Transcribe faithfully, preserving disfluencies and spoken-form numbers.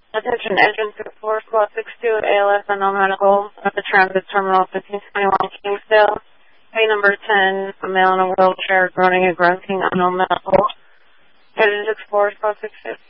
Attention, engine four, squad six two, A L S unknown medical at the transit terminal fifteen twenty-one Kingsdale. Pay number ten, a male in a wheelchair groaning and grunting, unknown medical. Engine six four, squad six two.